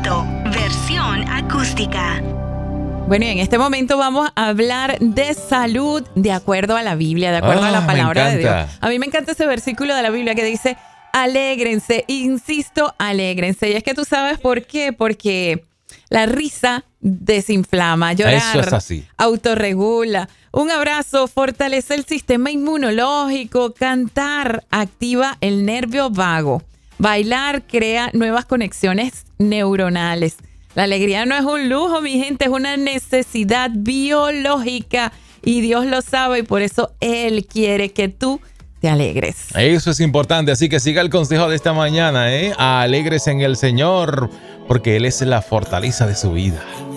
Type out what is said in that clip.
Talento, versión acústica. Bueno, y en este momento vamos a hablar de salud de acuerdo a la Biblia, de acuerdo a la palabra de Dios. A mí me encanta ese versículo de la Biblia que dice, alégrense, insisto, alégrense. Y es que tú sabes por qué, porque la risa desinflama, llorar, eso es así, autorregula. Un abrazo fortalece el sistema inmunológico, cantar activa el nervio vago, bailar crea nuevas conexiones neuronales. La alegría no es un lujo, mi gente, es una necesidad biológica y Dios lo sabe y por eso Él quiere que tú te alegres. Eso es importante, así que siga el consejo de esta mañana, Alégrese en el Señor, porque Él es la fortaleza de su vida.